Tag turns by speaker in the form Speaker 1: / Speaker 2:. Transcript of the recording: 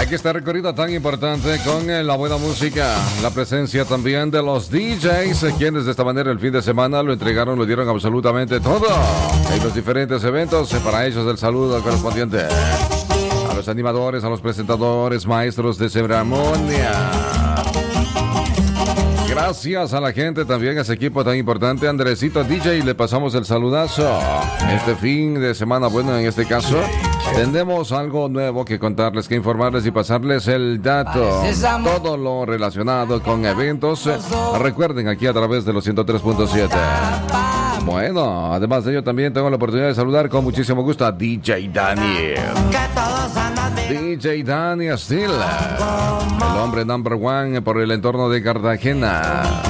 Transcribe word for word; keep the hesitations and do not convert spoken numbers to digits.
Speaker 1: Aquí está el recorrido tan importante con eh, la buena música, la presencia también de los D Js, eh, quienes de esta manera el fin de semana lo entregaron, lo dieron absolutamente todo en los diferentes eventos. Eh, para ellos el saludo correspondiente a los animadores, a los presentadores, maestros de ceremonia. Gracias a la gente también, a ese equipo tan importante. Andresito D J, le pasamos el saludazo. Este fin de semana, bueno, en este caso, tenemos algo nuevo que contarles, que informarles y pasarles el dato. Todo lo relacionado con eventos. Recuerden, aquí a través de los ciento tres punto siete. Bueno, además de ello también tengo la oportunidad de saludar con muchísimo gusto a D J Daniel. D J Daniel Steel, el hombre number one por el entorno de Cartagena.